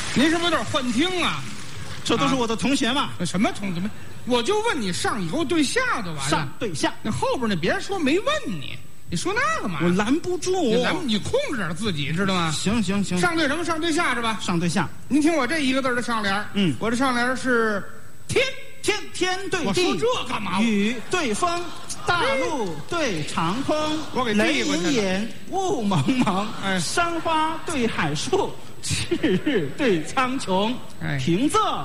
您是不是有点幻听啊？ 这都是我的同学嘛。 什么同志们？我就问你上以后对下就完了。 上对下， 那后边那别说没问你，你说那干嘛？ 我拦不住。 你控制点自己，知道吗？ 行行行， 上对什么？上对下是吧？ 上对下。 您听我这一个字的上联。我这上联是天。 天对地， 我说这干嘛？ 雨对风，大陆对长空， 我给雷隐隐，雾蒙蒙，山花对海树，赤日对苍穹，平仄。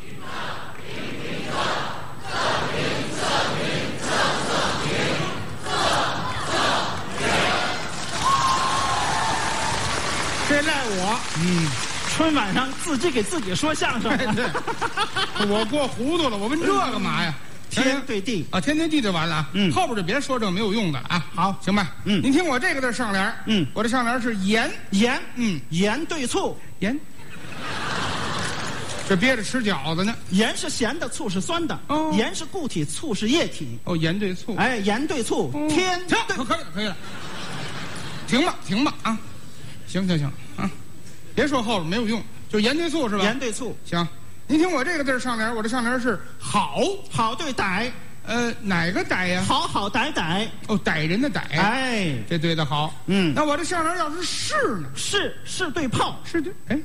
这赖我。 春晚上自己给自己说相声。 对，我过糊涂了，我问这干嘛呀？ 天对地啊，天对地就完了啊。后边就别说这没有用的了啊。 好， 行吧。您听我这个字上联。我这上联是盐。 盐对醋。 盐。这憋着吃饺子呢。 盐是咸的，醋是酸的。盐是固体，醋是液体。 盐对醋。 哎，盐对醋，天对。 可以了。停吧啊！行啊。别说后边没有用，就盐对醋是吧？ 盐对醋， 行。您听我这个字上联，我这上联是好。 好对歹， 哪个歹呀？ 好歹。 歹人的歹。 哎， 这对的好。那我这上联要是是呢？ 是对炮， 是对。哎，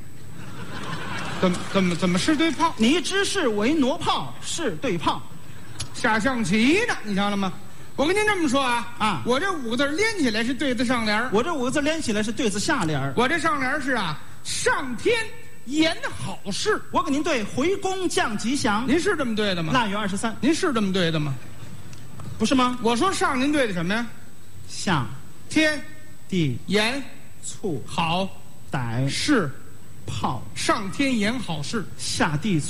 怎么是对炮？ 你知是为挪炮，是对炮。 下象棋呢？你瞧了吗？我跟您这么说啊，我这5个字连起来是对子上联， 我这5个字连起来是对子下联。 我这上联是上天言好事。 我给您对回宫降吉祥。 您是这么对的吗？ 腊月23。 您是这么对的吗？ 不是吗？ 我说上您对的什么呀？ 下天地言醋好歹是炮。 上天言好事， 下地